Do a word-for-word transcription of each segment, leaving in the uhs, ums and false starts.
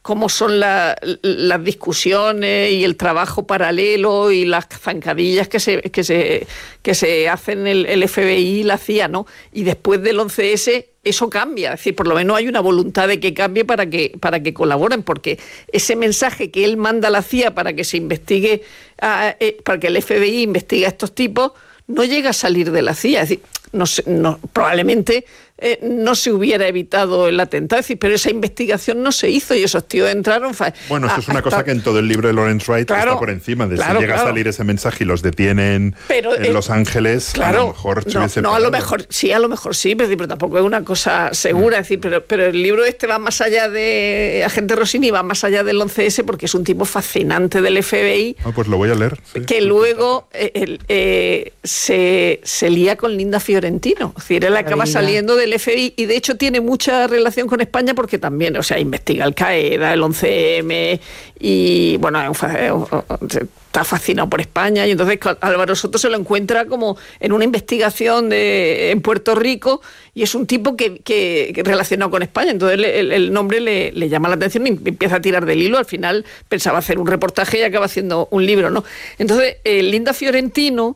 cómo son la, las discusiones y el trabajo paralelo y las zancadillas que se que se que se hacen el, el F B I y la C I A, ¿no? Y después del once ese eso cambia, es decir, por lo menos hay una voluntad de que cambie para que para que colaboren, porque ese mensaje que él manda a la C I A para que se investigue, a, eh, para que el F B I investigue a estos tipos, no llega a salir de la C I A, es decir, no, no, probablemente eh, no se hubiera evitado el atentado, es decir, pero esa investigación no se hizo y esos tíos entraron... Fa- bueno, eso a, es una hasta, cosa que en todo el libro de Lawrence Wright claro, está por encima, de claro, si llega claro. a salir ese mensaje y los detienen pero, en eh, Los Ángeles, claro, a lo mejor... No, no a lo mejor, sí, a lo mejor sí, pero, pero tampoco es una cosa segura, mm. es decir, pero, pero el libro este va más allá de Agente Rossini, va más allá del once ese porque es un tipo fascinante del F B I. Ah, pues lo voy a leer. Sí, que sí, luego eh, eh, eh, se, se lía con Linda Fiorentino, es decir, él acaba saliendo del F B I y de hecho tiene mucha relación con España porque también, o sea, investiga Al Qaeda, el once eme y, bueno, está fascinado por España y entonces Álvaro Soto se lo encuentra como en una investigación de, en Puerto Rico y es un tipo que, que, que relacionado con España, entonces el, el nombre le, le llama la atención y empieza a tirar del hilo, al final pensaba hacer un reportaje y acaba haciendo un libro, ¿no? Entonces, eh, Linda Fiorentino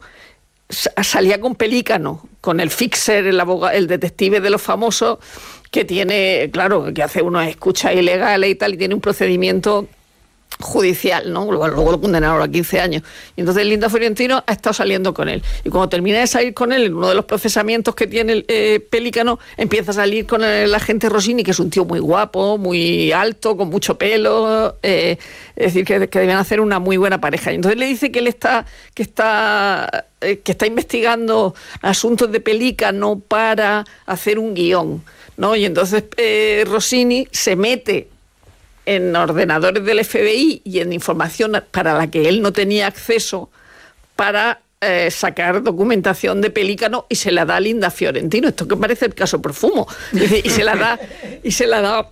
salía con Pelícano, con el fixer, el abogado, el detective de los famosos, que tiene, claro, que hace unas escuchas ilegales y tal, y tiene un procedimiento judicial, ¿no? Luego, luego lo condenaron a quince años. Y entonces Linda Fiorentino ha estado saliendo con él. Y cuando termina de salir con él, en uno de los procesamientos que tiene el eh, Pelícano, empieza a salir con el agente Rossini, que es un tío muy guapo, muy alto, con mucho pelo, eh, es decir, que, que deben hacer una muy buena pareja. Y entonces le dice que él está, que está, eh, que está investigando asuntos de Pelícano para hacer un guión, ¿no? Y entonces eh, Rossini se mete en ordenadores del F B I y en información para la que él no tenía acceso para eh, sacar documentación de Pelícano y se la da a Linda Fiorentino. Esto que parece el caso Profumo. Y se la da, y se la da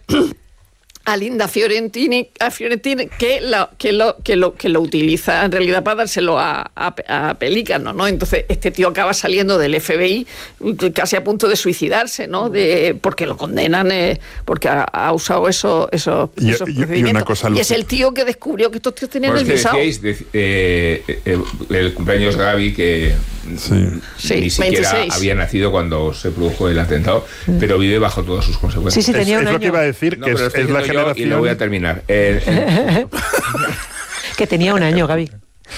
a Linda Fiorentini, a Fiorentini que, la, que, lo, que, lo, que lo utiliza en realidad para dárselo a, a, a Pelícano, ¿no? Entonces este tío acaba saliendo del F B I casi a punto de suicidarse, ¿no? De, porque lo condenan, eh, porque ha, ha usado eso, eso, y, esos y, procedimientos. Y, una cosa, y es el tío que descubrió que estos tíos tenían bueno, el visado. De, eh, el, el cumpleaños de Gaby, que sí. Sí, ni siquiera veintiséis había nacido cuando se produjo el atentado, sí. pero vive bajo todas sus consecuencias. Sí, sí, tenía es, un es año. lo que iba a decir, no, que es, es la generación... Y lo voy a terminar. Eh, eh. Que tenía un año, Gaby.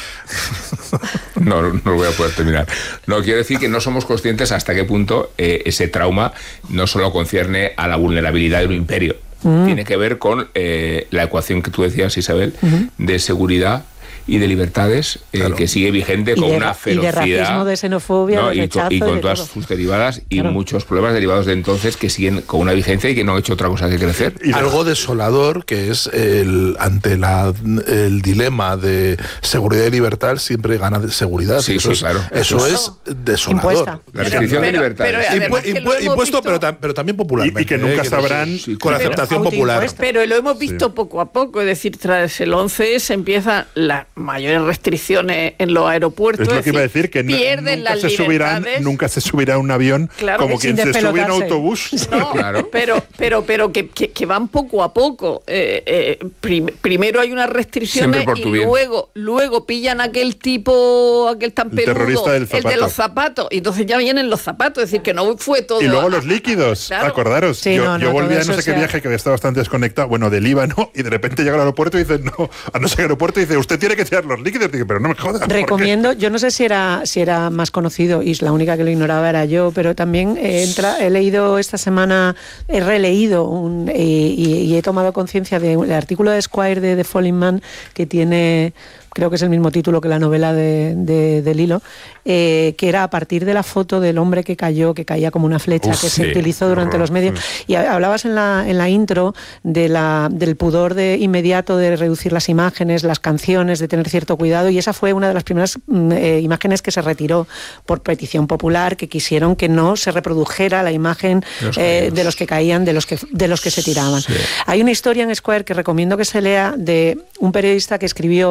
No, no lo voy a poder terminar. No, quiero decir que no somos conscientes hasta qué punto eh, ese trauma no solo concierne a la vulnerabilidad de un imperio, mm. tiene que ver con eh, la ecuación que tú decías, Isabel, mm-hmm. de seguridad y de libertades, eh, claro. que sigue vigente con de, una ferocidad. Y de racismo, de xenofobia, ¿no? de rechazo. Y con, y con de todas todo. sus derivadas y claro. muchos problemas derivados de entonces que siguen con una vigencia y que no han hecho otra cosa que crecer. Y algo desolador, que es el ante la, el dilema de seguridad y libertad, siempre gana de seguridad. Sí, eso sí, es, claro. Eso Eso es desolador. Impuesta. La restricción pero, de libertades. pero, Impu- impu- impuesto, visto... pero, tam- pero también popularmente. Y, y que nunca eh, sabrán... Que sí, con pero, aceptación popular. Pero lo hemos visto sí. poco a poco, es decir, tras el once se empiezan las mayores restricciones en los aeropuertos. Es lo que iba a decir, que pierden nunca, las se subirán, nunca se subirá a un avión claro, como quien se sube a un autobús. No, claro. pero, pero, pero que, que, que van poco a poco. Eh, eh, prim, primero hay unas restricciones y luego, luego pillan a aquel tipo, aquel tan peludo, terrorista del el de los zapatos, y entonces ya vienen los zapatos, es decir, que no fue todo... Y luego los líquidos, claro. acordaros. Sí, yo, no, no, yo volví a no sé qué sea... viaje que había estado bastante desconectado, bueno, del Líbano, y de repente llega al aeropuerto y dice, no, a no sé qué aeropuerto, y dice, usted tiene que tirar los líquidos. Y dice, pero no me jodas. Recomiendo, yo no sé si era, si era más conocido, y la única que lo ignoraba era yo, pero también eh, entra, he leído esta semana, he releído un, eh, y, y he tomado conciencia del artículo de Esquire de The Falling Man, que tiene... creo que es el mismo título que la novela de, de, de Lilo, eh, que era a partir de la foto del hombre que cayó, que caía como una flecha, Uf, que sí, se utilizó durante horror, los medios. Sí. Y hablabas en la, en la intro de la, del pudor de inmediato de reducir las imágenes, las canciones, de tener cierto cuidado, y esa fue una de las primeras eh, imágenes que se retiró por petición popular, que quisieron que no se reprodujera la imagen los eh, de los que caían, de los que, de los que se tiraban. Sí. Hay una historia en Esquire que recomiendo que se lea de un periodista que escribió dos años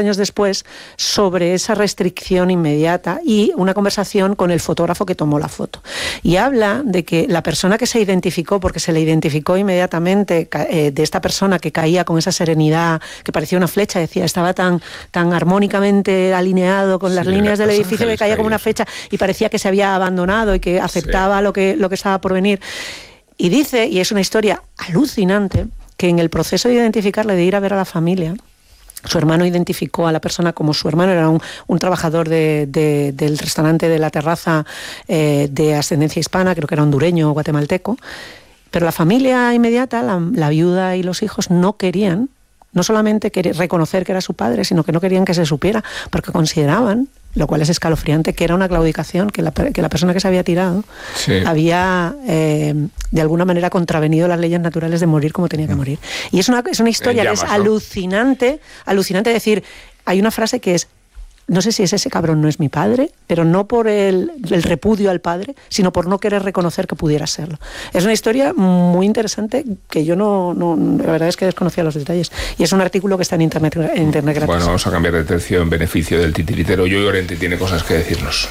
años después sobre esa restricción inmediata y una conversación con el fotógrafo que tomó la foto. Y habla de que la persona que se identificó, porque se le identificó inmediatamente eh, de esta persona que caía con esa serenidad, que parecía una flecha, decía, estaba tan, tan armónicamente alineado con las sí, líneas del edificio que caía como una flecha y parecía que se había abandonado y que aceptaba sí. lo que, lo que estaba por venir. Y dice, y es una historia alucinante, que en el proceso de identificarle, de ir a ver a la familia, su hermano identificó a la persona como su hermano, era un, un trabajador de, de, del restaurante de La Terraza eh, de ascendencia hispana, creo que era hondureño o guatemalteco, pero la familia inmediata, la, la viuda y los hijos, no querían, no solamente querían reconocer que era su padre, sino que no querían que se supiera, porque consideraban, lo cual es escalofriante, que era una claudicación, que la, que la persona que se había tirado sí. había eh, de alguna manera contravenido las leyes naturales de morir como tenía que morir. Y es una, es una historia llamas, que es ¿no? alucinante, alucinante decir, hay una frase que es, no sé si es ese cabrón no es mi padre, pero no por el, el repudio al padre, sino por no querer reconocer que pudiera serlo. Es una historia muy interesante que yo no, no la verdad es que desconocía los detalles. Y es un artículo que está en internet, en internet gratis. Bueno, vamos a cambiar de tercio en beneficio del titiritero. Yoyo Llorente tiene cosas que decirnos.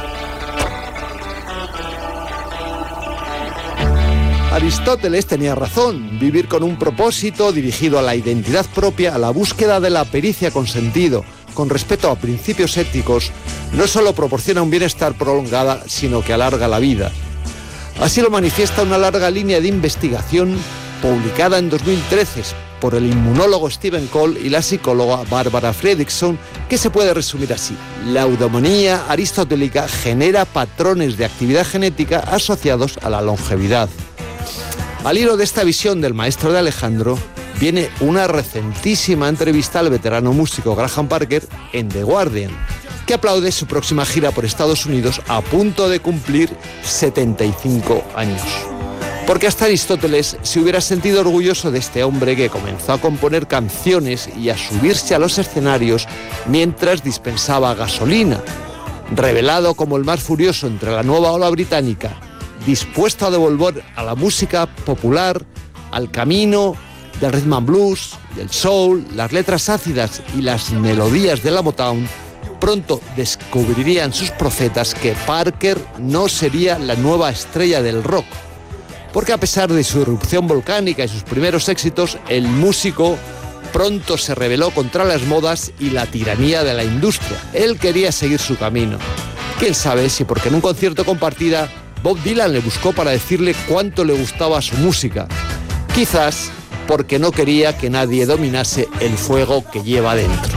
Aristóteles tenía razón. Vivir con un propósito dirigido a la identidad propia, a la búsqueda de la pericia con sentido, con respeto a principios éticos, no solo proporciona un bienestar prolongado, sino que alarga la vida. Así lo manifiesta una larga línea de investigación publicada en dos mil trece por el inmunólogo Stephen Cole y la psicóloga Barbara Fredrickson, que se puede resumir así. La eudemonía aristotélica genera patrones de actividad genética asociados a la longevidad. Al hilo de esta visión del maestro de Alejandro, viene una recentísima entrevista al veterano músico Graham Parker en The Guardian, que aplaude su próxima gira por Estados Unidos a punto de cumplir setenta y cinco años. Porque hasta Aristóteles se hubiera sentido orgulloso de este hombre que comenzó a componer canciones y a subirse a los escenarios mientras dispensaba gasolina, revelado como el más furioso entre la nueva ola británica, dispuesto a devolver a la música popular, al camino del rhythm and blues, del soul, las letras ácidas y las melodías de la Motown, pronto descubrirían sus profetas que Parker no sería la nueva estrella del rock. Porque a pesar de su erupción volcánica y sus primeros éxitos, el músico pronto se rebeló contra las modas y la tiranía de la industria. Él quería seguir su camino. Quién sabe si porque en un concierto compartida Bob Dylan le buscó para decirle cuánto le gustaba su música. Quizás porque no quería que nadie dominase el fuego que lleva dentro.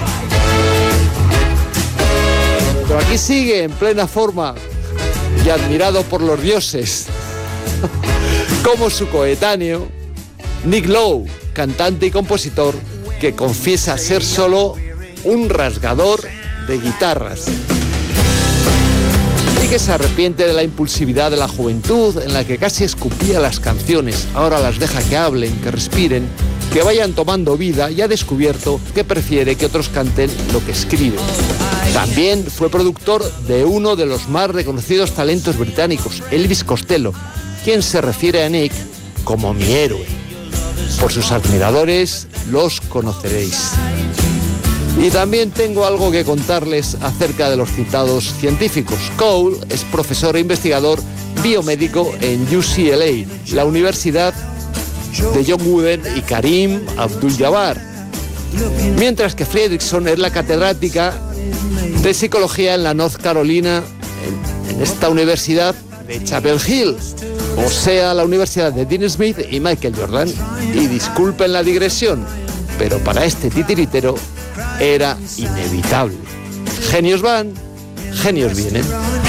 Pero aquí sigue en plena forma y admirado por los dioses, como su coetáneo, Nick Lowe, cantante y compositor que confiesa ser solo un rasgador de guitarras y que se arrepiente de la impulsividad de la juventud en la que casi escupía las canciones. Ahora las deja que hablen, que respiren, que vayan tomando vida y ha descubierto que prefiere que otros canten lo que escriben. También fue productor de uno de los más reconocidos talentos británicos, Elvis Costello, quien se refiere a Nick como mi héroe. Por sus admiradores los conoceréis. Y también tengo algo que contarles acerca de los citados científicos. Cole es profesor e investigador biomédico en U C L A, la Universidad de John Wooden y Karim Abdul-Jabbar, mientras que Fredrickson es la catedrática de psicología en la North Carolina, en, en esta universidad de Chapel Hill, o sea, la Universidad de Dean Smith y Michael Jordan. Y disculpen la digresión, pero para este titiritero era inevitable. Genios van, genios vienen.